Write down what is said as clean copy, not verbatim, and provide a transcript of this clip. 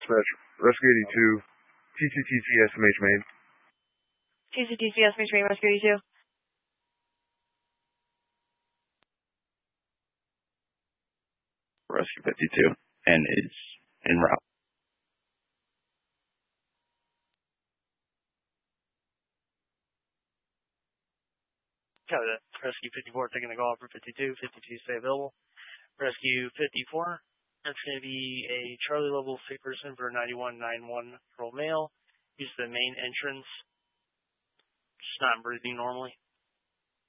Dispatch, Rescue 82, TCTC SMH main. TCTC SMH main, Rescue 82. Rescue 52, and is en route. Copy that. Rescue 54 taking the call for 52. 52 stay available. Rescue 54, that's going to be a Charlie level sick person for 9191 patrol male. Use the main entrance. Just not breathing normally.